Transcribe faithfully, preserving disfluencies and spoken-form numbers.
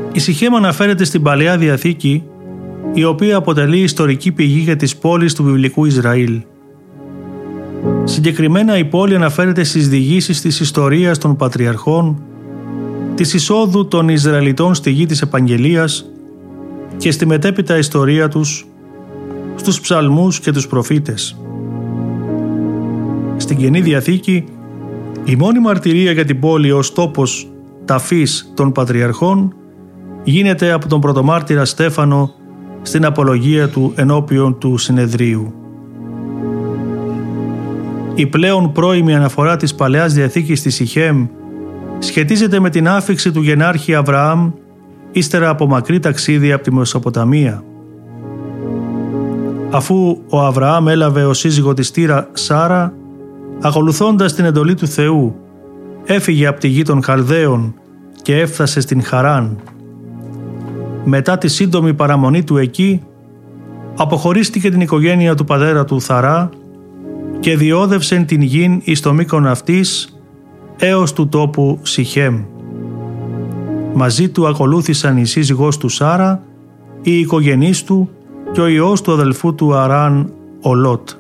Η Σιχέμ αναφέρεται στην Παλαιά Διαθήκη, η οποία αποτελεί ιστορική πηγή για τις πόλεις του βιβλικού Ισραήλ. Συγκεκριμένα η πόλη αναφέρεται στις διηγήσεις της ιστορίας των Πατριαρχών, της εισόδου των Ισραηλιτών στη γη της Επαγγελίας και στη μετέπειτα ιστορία τους στους ψαλμούς και τους προφήτες. Στην Καινή Διαθήκη, η μόνη μαρτυρία για την πόλη ως τόπος ταφής των Πατριαρχών γίνεται από τον πρωτομάρτυρα Στέφανο στην απολογία του ενώπιον του συνεδρίου. Η πλέον πρώιμη αναφορά της Παλαιάς Διαθήκης στη Σιχέμ σχετίζεται με την άφιξη του γενάρχη Αβραάμ ύστερα από μακρύ ταξίδι από τη Μεσοποταμία. Αφού ο Αβραάμ έλαβε ως σύζυγο τη Στήρα Σάρα, ακολουθώντας την εντολή του Θεού, έφυγε από τη γη των Χαλδαίων και έφτασε στην Χαράν. Μετά τη σύντομη παραμονή του εκεί, αποχωρίστηκε την οικογένεια του πατέρα του Θαρά και διόδευσεν την γην εις το μήκον αυτής έως του τόπου Σιχέμ. Μαζί του ακολούθησαν η σύζυγός του Σάρα, οι οικογενείς του και ο ιός του αδελφού του Αράν, ο Λότ.